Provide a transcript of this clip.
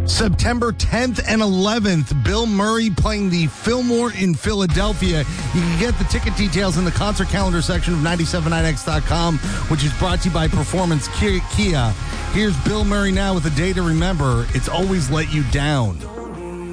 September 10th and 11th, Bill Murray playing the Fillmore in Philadelphia. You can get the ticket details in the concert calendar section of 979x.com, which is brought to you by Performance Kia. Here's Bill Murray now with a day to remember. It's always let you down.